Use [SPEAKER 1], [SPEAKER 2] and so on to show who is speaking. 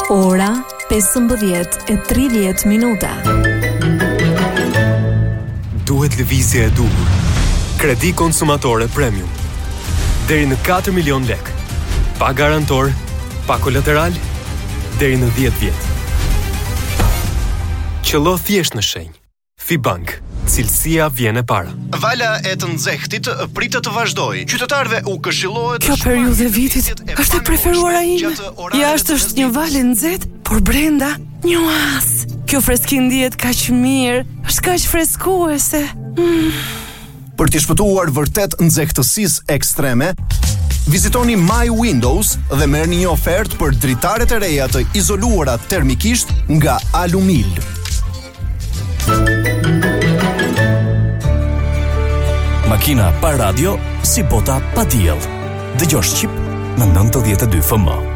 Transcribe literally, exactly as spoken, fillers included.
[SPEAKER 1] Ora pesëmbëdhjetë e tridhjetë minuta.
[SPEAKER 2] Duhet lëvizje e duhur. Kredi konsumatore premium. Deri në katër milion lek. Pa garantor, pa kolateral, deri në dhjetë vjet. Qëllo thjesht në shenjë. Fibank. Cilësia vjen e para.
[SPEAKER 3] Vala e të nxehtit pritet të vazhdojë. Qytetarëve u këshillohet
[SPEAKER 4] Kjo periudhë e vitit është e preferuara ime. Jashtë është një val e nxehtë, por brenda një oaz. Kjo freski ndihet kaq mirë, është kaq freskuese. Mm.
[SPEAKER 3] Për të shpëtuar vërtet nxehtësisë ekstreme, vizitoni My Windows dhe merrni një ofertë për dritaret e reja të izoluara termikisht nga Alumil.
[SPEAKER 5] Makina pa radio, si bota pa diell. Dëgjosh Shqip në nëntëdhjetë e dy F M.